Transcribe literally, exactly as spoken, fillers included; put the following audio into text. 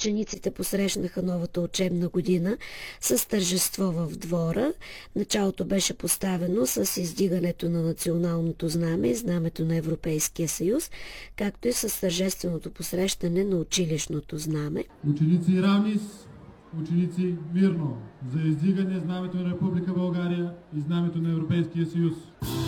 Учениците посрещнаха новата учебна година с тържество в двора. Началото беше поставено с издигането на националното знаме и знамето на Европейския съюз, както и с тържественото посрещане на училищното знаме. Ученици равнис, ученици мирно, за издигане знамето на Република България и знамето на Европейския съюз.